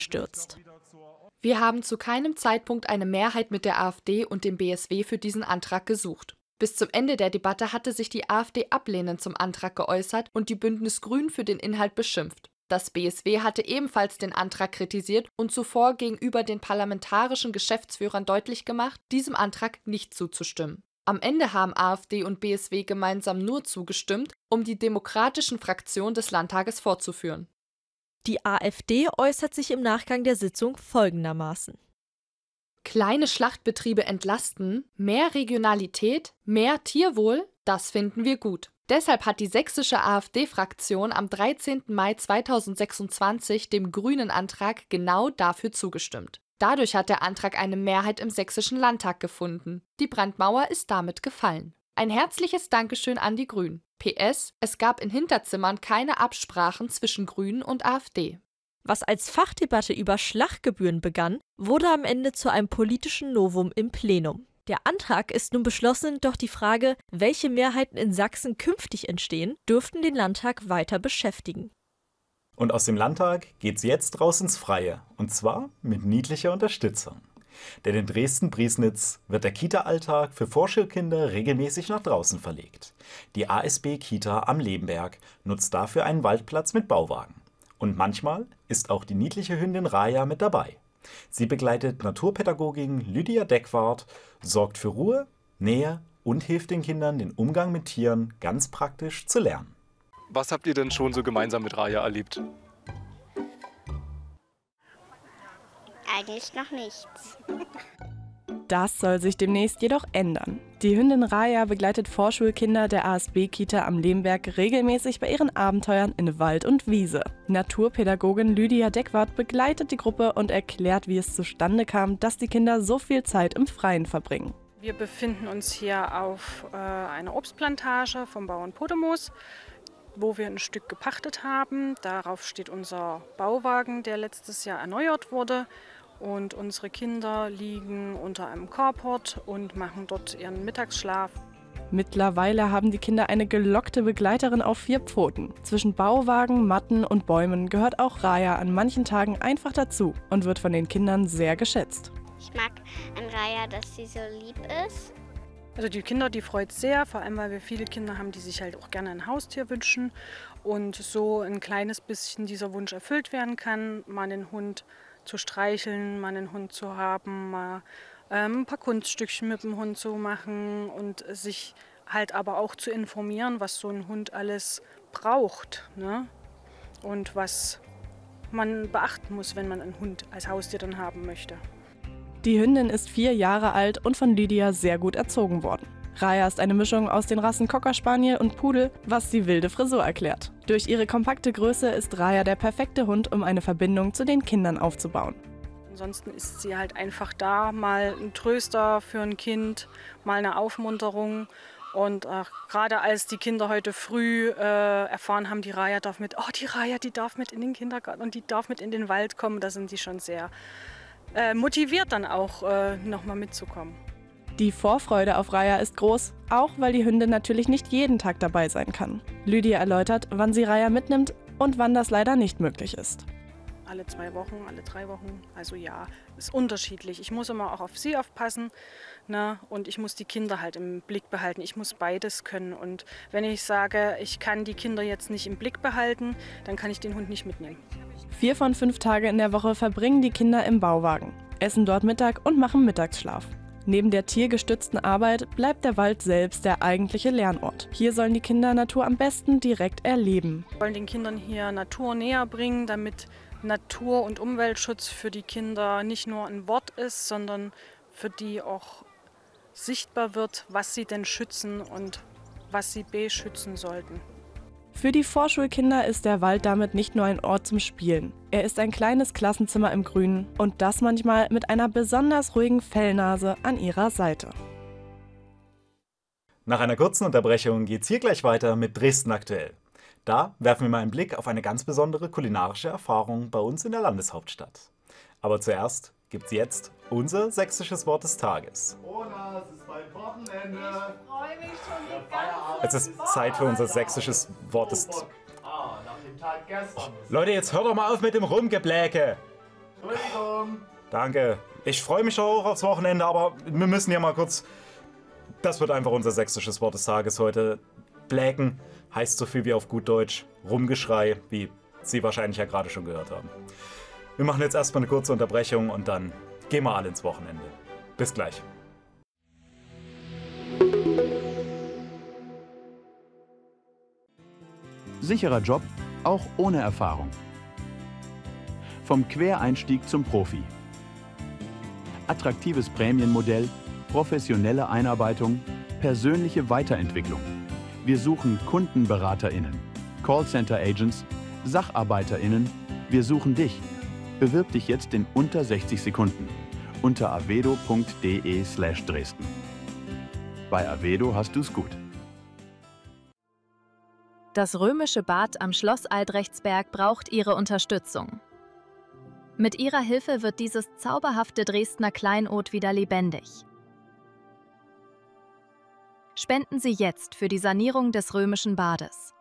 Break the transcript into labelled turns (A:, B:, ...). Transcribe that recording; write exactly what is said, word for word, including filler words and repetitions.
A: stürzt.
B: Wir haben zu keinem Zeitpunkt eine Mehrheit mit der AfD und dem B S W für diesen Antrag gesucht. Bis zum Ende der Debatte hatte sich die AfD ablehnend zum Antrag geäußert und die Bündnis Grün für den Inhalt beschimpft. Das B S W hatte ebenfalls den Antrag kritisiert und zuvor gegenüber den parlamentarischen Geschäftsführern deutlich gemacht, diesem Antrag nicht zuzustimmen. Am Ende haben AfD und B S W gemeinsam nur zugestimmt, um die demokratischen Fraktionen des Landtages fortzuführen.
A: Die AfD äußert sich im Nachgang der Sitzung folgendermaßen:
B: Kleine Schlachtbetriebe entlasten, mehr Regionalität, mehr Tierwohl, das finden wir gut. Deshalb hat die sächsische AfD-Fraktion am dreizehnten Mai zweitausendsechsundzwanzig dem grünen Antrag genau dafür zugestimmt. Dadurch hat der Antrag eine Mehrheit im sächsischen Landtag gefunden. Die Brandmauer ist damit gefallen. Ein herzliches Dankeschön an die Grünen. P S. Es gab in Hinterzimmern keine Absprachen zwischen Grünen und AfD.
A: Was als Fachdebatte über Schlachtgebühren begann, wurde am Ende zu einem politischen Novum im Plenum. Der Antrag ist nun beschlossen, doch die Frage, welche Mehrheiten in Sachsen künftig entstehen, dürften den Landtag weiter beschäftigen.
C: Und aus dem Landtag geht's jetzt raus ins Freie, und zwar mit niedlicher Unterstützung. Denn in Dresden-Priesnitz wird der Kita-Alltag für Vorschulkinder regelmäßig nach draußen verlegt. Die A S B-Kita am Lebenberg nutzt dafür einen Waldplatz mit Bauwagen. Und manchmal ist auch die niedliche Hündin Raya mit dabei. Sie begleitet Naturpädagogin Lydia Deckwart, sorgt für Ruhe, Nähe und hilft den Kindern, den Umgang mit Tieren ganz praktisch zu lernen.
D: Was habt ihr denn schon so gemeinsam mit Raya erlebt?
E: Eigentlich noch nichts.
F: Das soll sich demnächst jedoch ändern. Die Hündin Raya begleitet Vorschulkinder der A S B-Kita am Lehmberg regelmäßig bei ihren Abenteuern in Wald und Wiese. Naturpädagogin Lydia Deckwart begleitet die Gruppe und erklärt, wie es zustande kam, dass die Kinder so viel Zeit im Freien verbringen.
G: Wir befinden uns hier auf äh, einer Obstplantage vom Bauern Podemoos, wo wir ein Stück gepachtet haben. Darauf steht unser Bauwagen, der letztes Jahr erneuert wurde. Und unsere Kinder liegen unter einem Carport und machen dort ihren Mittagsschlaf.
F: Mittlerweile haben die Kinder eine gelockte Begleiterin auf vier Pfoten. Zwischen Bauwagen, Matten und Bäumen gehört auch Raya an manchen Tagen einfach dazu und wird von den Kindern sehr geschätzt.
E: Ich mag an Raya, dass sie so lieb ist.
G: Also die Kinder, die freut sehr, vor allem weil wir viele Kinder haben, die sich halt auch gerne ein Haustier wünschen. Und so ein kleines bisschen dieser Wunsch erfüllt werden kann, mal einen Hund zu streicheln, mal einen Hund zu haben, mal ähm, ein paar Kunststückchen mit dem Hund zu machen und sich halt aber auch zu informieren, was so ein Hund alles braucht, ne? Und was man beachten muss, wenn man einen Hund als Haustier dann haben möchte.
F: Die Hündin ist vier Jahre alt und von Lydia sehr gut erzogen worden. Raya ist eine Mischung aus den Rassen Cocker Spaniel und Pudel, was die wilde Frisur erklärt. Durch ihre kompakte Größe ist Raya der perfekte Hund, um eine Verbindung zu den Kindern aufzubauen.
G: Ansonsten ist sie halt einfach da, mal ein Tröster für ein Kind, mal eine Aufmunterung. Und äh, gerade als die Kinder heute früh äh, erfahren haben, die Raya darf mit, oh die Raya, die darf mit in den Kindergarten und die darf mit in den Wald kommen, da sind die schon sehr äh, motiviert dann auch äh, nochmal mitzukommen.
F: Die Vorfreude auf Raya ist groß, auch weil die Hündin natürlich nicht jeden Tag dabei sein kann. Lydia erläutert, wann sie Raya mitnimmt und wann das leider nicht möglich ist.
G: Alle zwei Wochen, alle drei Wochen, also ja, ist unterschiedlich. Ich muss immer auch auf sie aufpassen, ne? Und ich muss die Kinder halt im Blick behalten. Ich muss beides können. Und wenn ich sage, ich kann die Kinder jetzt nicht im Blick behalten, dann kann ich den Hund nicht mitnehmen.
F: Vier von fünf Tage in der Woche verbringen die Kinder im Bauwagen, essen dort Mittag und machen Mittagsschlaf. Neben der tiergestützten Arbeit bleibt der Wald selbst der eigentliche Lernort. Hier sollen die Kinder Natur am besten direkt erleben.
G: Wir wollen den Kindern hier Natur näher bringen, damit Natur- und Umweltschutz für die Kinder nicht nur ein Wort ist, sondern für die auch sichtbar wird, was sie denn schützen und was sie beschützen sollten.
F: Für die Vorschulkinder ist der Wald damit nicht nur ein Ort zum Spielen. Er ist ein kleines Klassenzimmer im Grünen und das manchmal mit einer besonders ruhigen Fellnase an ihrer Seite.
C: Nach einer kurzen Unterbrechung geht's hier gleich weiter mit Dresden aktuell. Da werfen wir mal einen Blick auf eine ganz besondere kulinarische Erfahrung bei uns in der Landeshauptstadt. Aber zuerst gibt's jetzt unser sächsisches Wort des Tages.
H: Jonas, es ist bald Wochenende.
I: Ich freue mich schon die ganze
C: Es ist Zeit für unser sächsisches Wort des...
H: Ah, nach dem Tag gestern.
C: Leute, jetzt hört doch mal auf mit dem Rumgebläke!
H: Entschuldigung.
C: Danke. Ich freue mich auch aufs Wochenende, aber wir müssen ja mal kurz... Das wird einfach unser sächsisches Wort des Tages heute. Bläken heißt so viel wie auf gut Deutsch Rumgeschrei, wie Sie wahrscheinlich ja gerade schon gehört haben. Wir machen jetzt erstmal eine kurze Unterbrechung und dann gehen wir alle ins Wochenende. Bis gleich.
J: Sicherer Job, auch ohne Erfahrung. Vom Quereinstieg zum Profi. Attraktives Prämienmodell, professionelle Einarbeitung, persönliche Weiterentwicklung. Wir suchen KundenberaterInnen, Callcenter-Agents, SacharbeiterInnen. Wir suchen dich. Bewirb dich jetzt in unter sechzig Sekunden unter avedo punkt de slash Dresden. Bei Avedo hast du's gut.
K: Das römische Bad am Schloss Albrechtsberg braucht Ihre Unterstützung. Mit Ihrer Hilfe wird dieses zauberhafte Dresdner Kleinod wieder lebendig. Spenden Sie jetzt für die Sanierung des römischen Bades.